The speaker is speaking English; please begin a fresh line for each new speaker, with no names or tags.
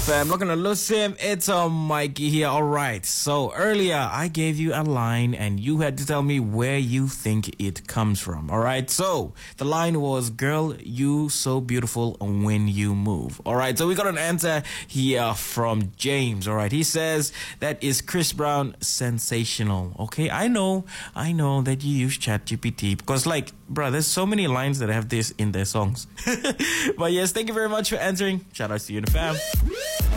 fam, looking to lose him. It's Mikey here. All right. So earlier I gave you a line and you had to tell me where you think it comes from. All right. So the line was, "Girl, you so beautiful when you move." All right. So we got an answer here from James. All right. He says that is Chris Brown, Sensational. Okay. I know that you use ChatGPT because, like, bro, there's so many lines that have this in their songs. But yes, thank you very much for answering. Shout out to you and the fam.